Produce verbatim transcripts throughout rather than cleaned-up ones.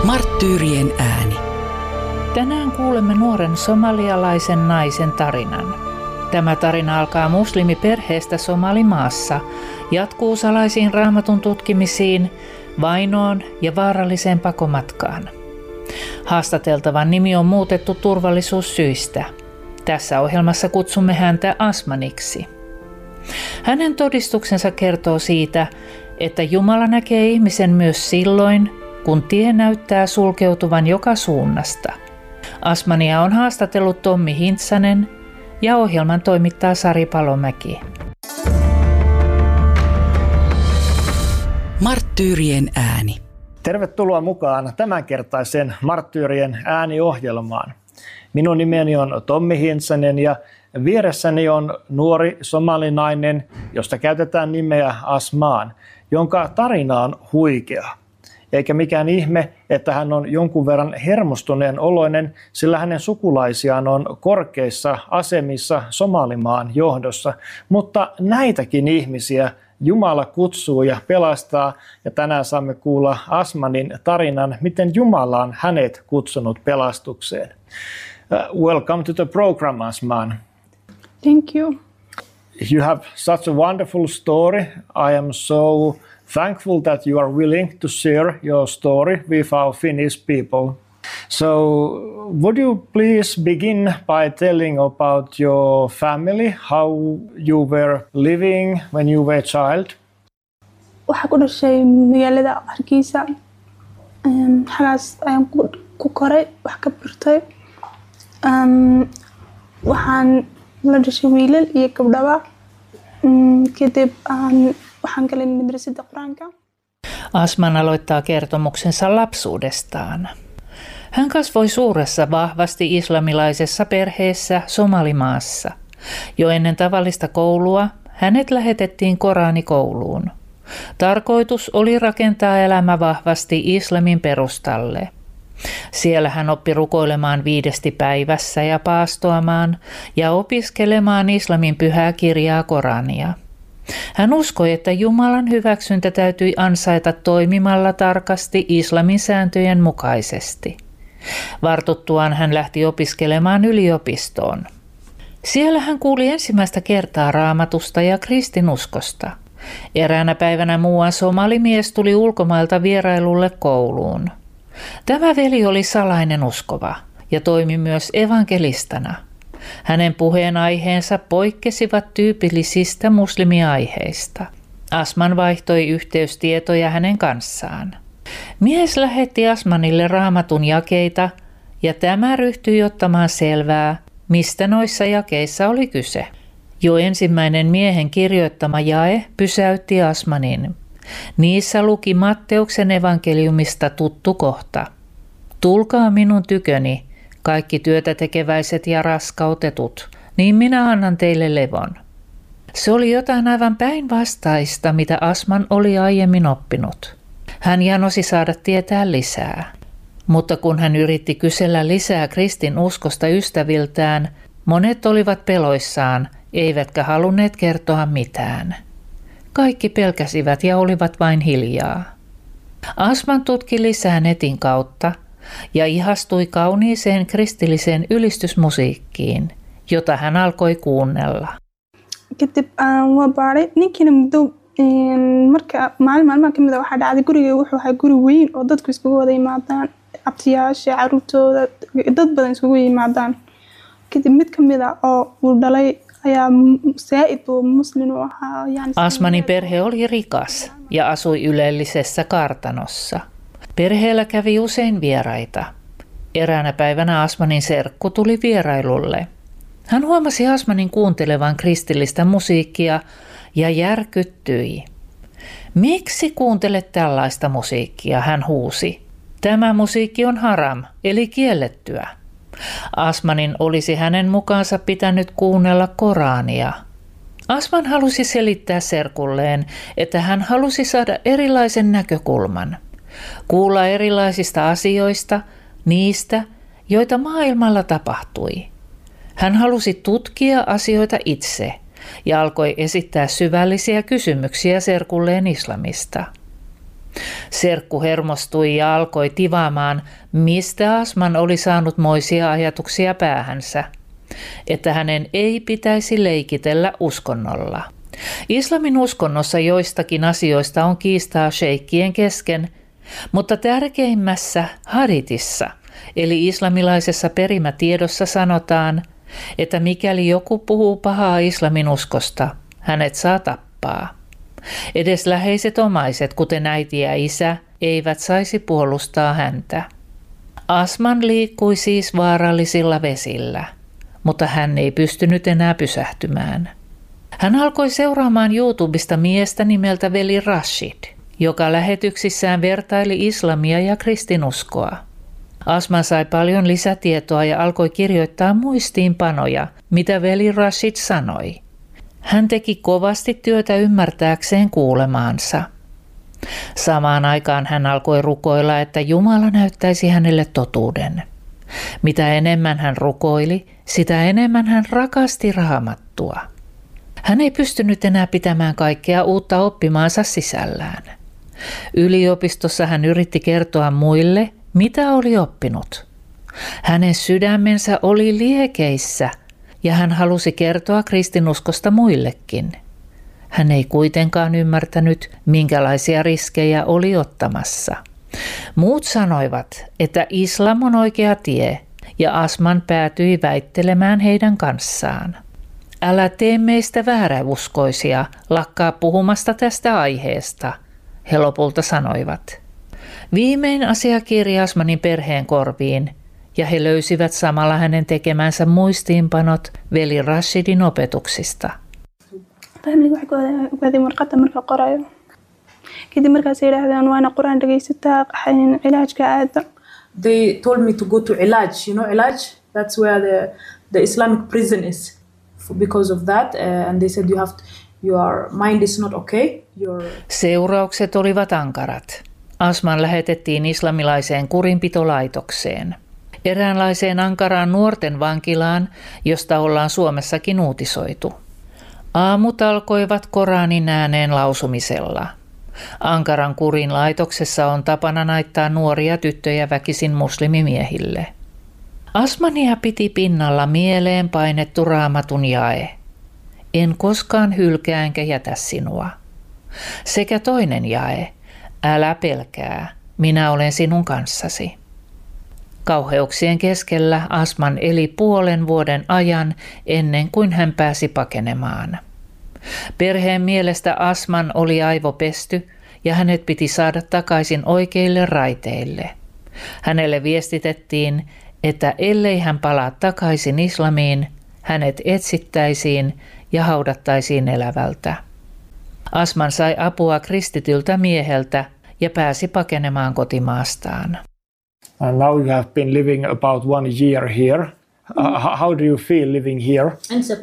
Marttyyrien ääni. Tänään kuulemme nuoren somalialaisen naisen tarinan. Tämä tarina alkaa muslimiperheestä Somalimaassa, jatkuu salaisiin raamatun tutkimisiin, vainoon ja vaaralliseen pakomatkaan. Haastateltavan nimi on muutettu turvallisuussyistä. Tässä ohjelmassa kutsumme häntä Asmaniksi. Hänen todistuksensa kertoo siitä, että Jumala näkee ihmisen myös silloin, kun tie näyttää sulkeutuvan joka suunnasta. Asmania on haastatellut Tommi Hintsanen ja ohjelman toimittaa Sari Palomäki. Marttyyrien ääni. Tervetuloa mukaan tämänkertaiseen Marttyyrien ääni-ohjelmaan. Minun nimeni on Tommi Hintsanen ja vieressäni on nuori somalinainen, josta käytetään nimeä Asmaan, jonka tarina on huikea. Eikä mikään ihme, että hän on jonkun verran hermostuneen oloinen, sillä hänen sukulaisiaan on korkeissa asemissa Somalimaan johdossa. Mutta näitäkin ihmisiä Jumala kutsuu ja pelastaa, ja tänään saamme kuulla Asmanin tarinan, miten Jumala on hänet kutsunut pelastukseen. Uh, welcome to the program, Asman. Thank you. You have such a wonderful story. I am so thankful that you are willing to share your story with our Finnish people. So, would you please begin by telling about your family, how you were living when you were a child? Waxaan ku dhashay magaalada Hargeysa. Xagaas ayaan ku koray, wax ka bartay. Waxaan la dhashay wiilal iyo gabdhaba. Kadib waxaan galay madrasadda Quraanka. Asman aloittaa kertomuksensa lapsuudestaan. Hän kasvoi suuressa, vahvasti islamilaisessa perheessä Somalimaassa. Jo ennen tavallista koulua hänet lähetettiin Koranikouluun. Tarkoitus oli rakentaa elämä vahvasti islamin perustalle. Siellä hän oppi rukoilemaan viidesti päivässä ja paastoamaan ja opiskelemaan islamin pyhää kirjaa Korania. Hän uskoi, että Jumalan hyväksyntä täytyi ansaita toimimalla tarkasti islamin sääntöjen mukaisesti. Vartuttuaan hän lähti opiskelemaan yliopistoon. Siellä hän kuuli ensimmäistä kertaa raamatusta ja kristinuskosta. Eräänä päivänä muuan somalimies tuli ulkomailta vierailulle kouluun. Tämä veli oli salainen uskova ja toimi myös evankelistana. Hänen puheenaiheensa poikkesivat tyypillisistä muslimiaiheista. Asman vaihtoi yhteystietoja hänen kanssaan. Mies lähetti Asmanille raamatun jakeita ja tämä ryhtyi ottamaan selvää, mistä noissa jakeissa oli kyse. Jo ensimmäinen miehen kirjoittama jae pysäytti Asmanin. Niissä luki Matteuksen evankeliumista tuttu kohta. Tulkaa minun tyköni, kaikki työtä tekeväiset ja raskautetut, niin minä annan teille levon. Se oli jotain aivan päinvastaista, mitä Asman oli aiemmin oppinut. Hän janosi saada tietää lisää. Mutta kun hän yritti kysellä lisää kristin uskosta ystäviltään, monet olivat peloissaan, eivätkä halunneet kertoa mitään. Kaikki pelkäsivät ja olivat vain hiljaa. Asman tutki lisää netin kautta ja ihastui kauniiseen kristilliseen ylistysmusiikkiin, jota hän alkoi kuunnella. Kadib waa baaray ninkina muddo marka maalin maalmaha ka mid ah waxaa dhacday guriga wuxuu ahaa guri weyn oo dadku isugu wada yimaadaan abtiyaasha caruurtooda dad badan isugu yimaadaan. Kadib mid ka mid ah oo uu dhalay ayaa saaid buu muslim u ahaa. Asmanin perhe oli rikas ja asui ylellisessä kartanossa. Perheellä kävi usein vieraita. Eräänä päivänä Asmanin serkku tuli vierailulle. Hän huomasi Asmanin kuuntelevan kristillistä musiikkia ja järkyttyi. Miksi kuuntelet tällaista musiikkia, hän huusi. Tämä musiikki on haram, eli kiellettyä. Asmanin olisi hänen mukaansa pitänyt kuunnella Korania. Asman halusi selittää serkulleen, että hän halusi saada erilaisen näkökulman. Kuulla erilaisista asioista, niistä, joita maailmalla tapahtui. Hän halusi tutkia asioita itse ja alkoi esittää syvällisiä kysymyksiä serkulleen islamista. Serkku hermostui ja alkoi tivaamaan, mistä Asman oli saanut moisia ajatuksia päähänsä, että hänen ei pitäisi leikitellä uskonnolla. Islamin uskonnossa joistakin asioista on kiistaa sheikkien kesken, mutta tärkeimmässä haditissa, eli islamilaisessa perimätiedossa sanotaan, että mikäli joku puhuu pahaa islamin uskosta, hänet saa tappaa. Edes läheiset omaiset, kuten äiti ja isä, eivät saisi puolustaa häntä. Asman liikkui siis vaarallisilla vesillä, mutta hän ei pystynyt enää pysähtymään. Hän alkoi seuraamaan YouTubesta miestä nimeltä veli Rashid, joka lähetyksissään vertaili islamia ja kristinuskoa. Asman sai paljon lisätietoa ja alkoi kirjoittaa muistiinpanoja, mitä veli Rashid sanoi. Hän teki kovasti työtä ymmärtääkseen kuulemaansa. Samaan aikaan hän alkoi rukoilla, että Jumala näyttäisi hänelle totuuden. Mitä enemmän hän rukoili, sitä enemmän hän rakasti Raamattua. Hän ei pystynyt enää pitämään kaikkea uutta oppimaansa sisällään. Yliopistossa hän yritti kertoa muille, mitä oli oppinut. Hänen sydämensä oli liekeissä ja hän halusi kertoa kristinuskosta muillekin. Hän ei kuitenkaan ymmärtänyt, minkälaisia riskejä oli ottamassa. Muut sanoivat, että islam on oikea tie, ja Asman päätyi väittelemään heidän kanssaan. Älä tee meistä vääräuskoisia, lakkaa puhumasta tästä aiheesta, he lopulta sanoivat. Viimein asia kirjasi Asmanin perheen korviin, ja he löysivät samalla hänen tekemänsä muistiinpanot veli Rashidin opetuksista. Family waxay ku ogaadeen warqadda marka qorayo. Kadib markaas ay yiraahdeen waana quraan dhageysataa cilaajka aada. They told me to go to Ilaj, you know Ilaj? That's where the the Islamic prison is. Because of that, uh, and they said you have to, your mind is not okay. Your... Seuraukset olivat ankarat. Asman lähetettiin islamilaiseen kurinpitolaitokseen. Eräänlaiseen ankaraan nuorten vankilaan, josta ollaan Suomessakin uutisoitu. Aamut alkoivat Koranin ääneen lausumisella. Ankaran kurin laitoksessa on tapana naittaa nuoria tyttöjä väkisin muslimimiehille. Asmania piti pinnalla mieleen painettu Raamatun jae. En koskaan hylkää enkä jätä sinua. Sekä toinen jae. Älä pelkää, minä olen sinun kanssasi. Kauheuksien keskellä Asman eli puolen vuoden ajan ennen kuin hän pääsi pakenemaan. Perheen mielestä Asman oli aivopesty ja hänet piti saada takaisin oikeille raiteille. Hänelle viestitettiin, että ellei hän palaa takaisin islamiin, hänet etsittäisiin ja haudattaisiin elävältä. Asman sai apua kristityltä mieheltä ja pääsi pakenemaan kotimaastaan. And now you have been living about one year here. Uh, how do you feel living here? Waxaa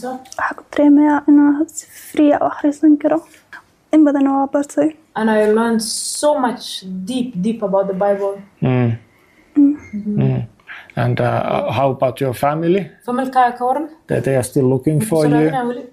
ku dareemayaa inaan si free u akhrisan karo. In badan waa bartay. And I learned so much deep, deep about the Bible. Mm. Mm. Mm. And uh, how about your family? Familkaaga ka waran? They, they are still looking for you.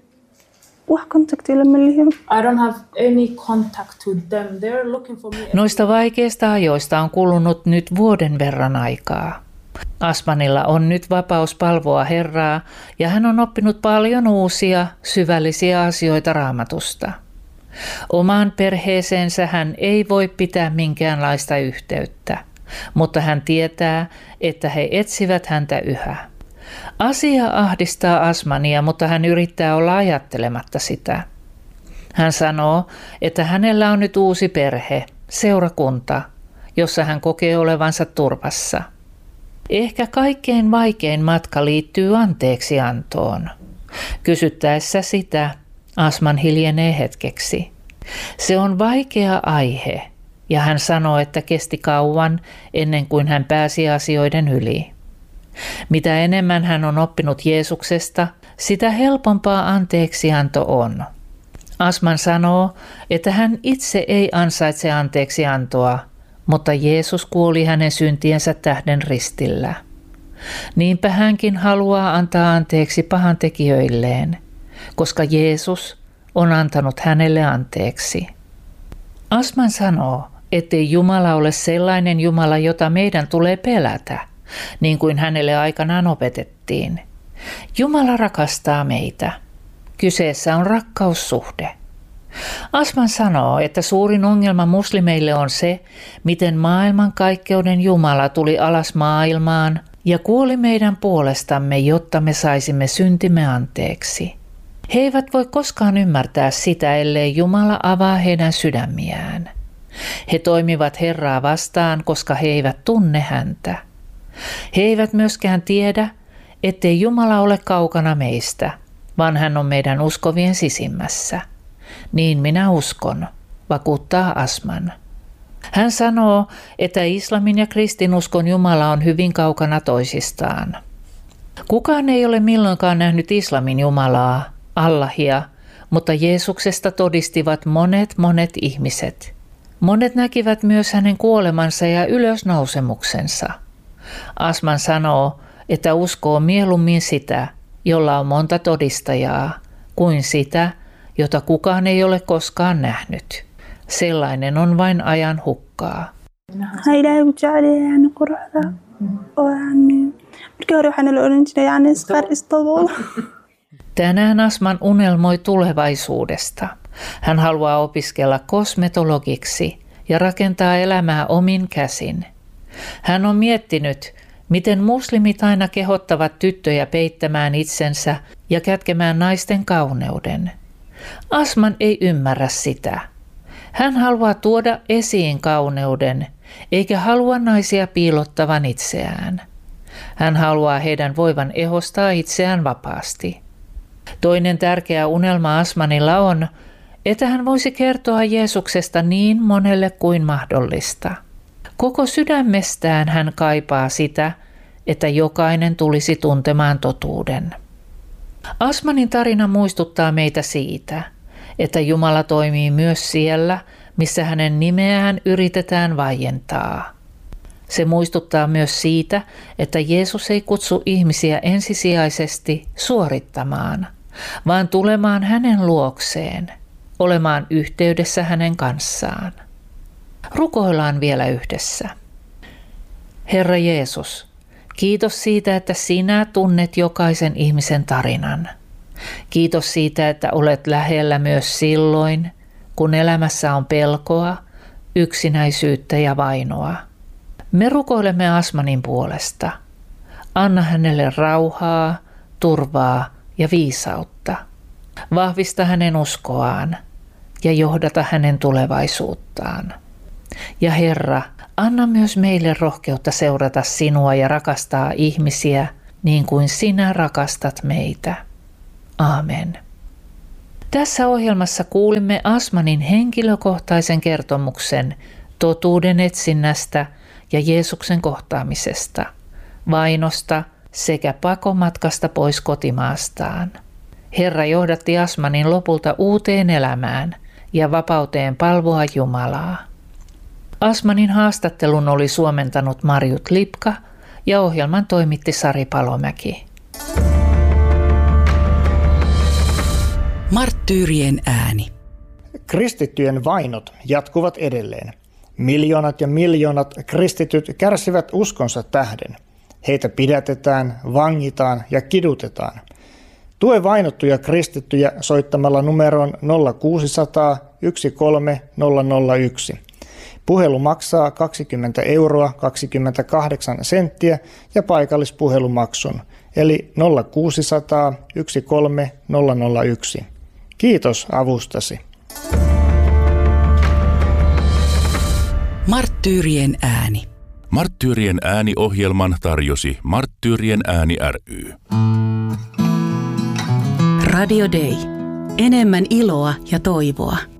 Wax kontakti lama lihin. I don't have any contact with them. They're looking for me. Noista vaikeista ajoista on kulunut nyt vuoden verran aikaa. Asmanilla on nyt vapaus palvoa Herraa ja hän on oppinut paljon uusia, syvällisiä asioita Raamatusta. Omaan perheeseensä hän ei voi pitää minkäänlaista yhteyttä, mutta hän tietää, että he etsivät häntä yhä. Asia ahdistaa Asmania, mutta hän yrittää olla ajattelematta sitä. Hän sanoo, että hänellä on nyt uusi perhe, seurakunta, jossa hän kokee olevansa turvassa. Ehkä kaikkein vaikein matka liittyy anteeksiantoon. Kysyttäessä sitä, Asman hiljenee hetkeksi. Se on vaikea aihe, ja hän sanoo, että kesti kauan ennen kuin hän pääsi asioiden yli. Mitä enemmän hän on oppinut Jeesuksesta, sitä helpompaa anteeksianto on. Asman sanoo, että hän itse ei ansaitse anteeksiantoa, mutta Jeesus kuoli hänen syntiensä tähden ristillä. Niinpä hänkin haluaa antaa anteeksi pahantekijöilleen, koska Jeesus on antanut hänelle anteeksi. Asman sanoo, ettei Jumala ole sellainen Jumala, jota meidän tulee pelätä, niin kuin hänelle aikanaan opetettiin. Jumala rakastaa meitä. Kyseessä on rakkaussuhde. Asman sanoo, että suurin ongelma muslimeille on se, miten maailmankaikkeuden Jumala tuli alas maailmaan ja kuoli meidän puolestamme, jotta me saisimme syntimme anteeksi. He eivät voi koskaan ymmärtää sitä, ellei Jumala avaa heidän sydämiään. He toimivat Herraa vastaan, koska he eivät tunne häntä. He eivät myöskään tiedä, ettei Jumala ole kaukana meistä, vaan hän on meidän uskovien sisimmässä. Niin minä uskon, vakuuttaa Asman. Hän sanoo, että islamin ja kristinuskon Jumala on hyvin kaukana toisistaan. Kukaan ei ole milloinkaan nähnyt islamin Jumalaa, Allahia, mutta Jeesuksesta todistivat monet monet ihmiset. Monet näkivät myös hänen kuolemansa ja ylösnousemuksensa. Asman sanoo, että uskoo mieluummin sitä, jolla on monta todistajaa, kuin sitä, jota kukaan ei ole koskaan nähnyt. Sellainen on vain ajan hukkaa. Tänään Asman unelmoi tulevaisuudesta. Hän haluaa opiskella kosmetologiksi ja rakentaa elämää omin käsin. Hän on miettinyt, miten muslimit aina kehottavat tyttöjä peittämään itsensä ja kätkemään naisten kauneuden. Asman ei ymmärrä sitä. Hän haluaa tuoda esiin kauneuden, eikä halua naisia piilottavan itseään. Hän haluaa heidän voivan ehostaa itseään vapaasti. Toinen tärkeä unelma Asmanilla on, että hän voisi kertoa Jeesuksesta niin monelle kuin mahdollista. Koko sydämestään hän kaipaa sitä, että jokainen tulisi tuntemaan totuuden. Asmanin tarina muistuttaa meitä siitä, että Jumala toimii myös siellä, missä hänen nimeään yritetään vaientaa. Se muistuttaa myös siitä, että Jeesus ei kutsu ihmisiä ensisijaisesti suorittamaan, vaan tulemaan hänen luokseen, olemaan yhteydessä hänen kanssaan. Rukoillaan vielä yhdessä. Herra Jeesus, kiitos siitä, että sinä tunnet jokaisen ihmisen tarinan. Kiitos siitä, että olet lähellä myös silloin, kun elämässä on pelkoa, yksinäisyyttä ja vainoa. Me rukoilemme Asmanin puolesta. Anna hänelle rauhaa, turvaa ja viisautta. Vahvista hänen uskoaan ja johdata hänen tulevaisuuttaan. Ja Herra, anna myös meille rohkeutta seurata sinua ja rakastaa ihmisiä niin kuin sinä rakastat meitä. Aamen. Tässä ohjelmassa kuulimme Asmanin henkilökohtaisen kertomuksen totuuden etsinnästä ja Jeesuksen kohtaamisesta, vainosta sekä pakomatkasta pois kotimaastaan. Herra johdatti Asmanin lopulta uuteen elämään ja vapauteen palvoa Jumalaa. Asmanin haastattelun oli suomentanut Marjut Lipka ja ohjelman toimitti Sari Palomäki. Marttyyrien ääni. Kristittyjen vainot jatkuvat edelleen. Miljoonat ja miljoonat kristityt kärsivät uskonsa tähden. Heitä pidätetään, vangitaan ja kidutetaan. Tue vainottuja kristittyjä soittamalla numeroon nolla kuusisataa yksi kolme nolla nolla yksi. Puhelu maksaa kaksikymmentä euroa kaksikymmentäkahdeksan senttiä ja paikallispuhelumaksun, eli nolla kuusisataa yksi kolme nolla nolla yksi. Kiitos avustasi. Marttyyrien ääni. Marttyyrien ääni-ohjelman tarjosi Marttyyrien ääni ry. Radio Day. Enemmän iloa ja toivoa.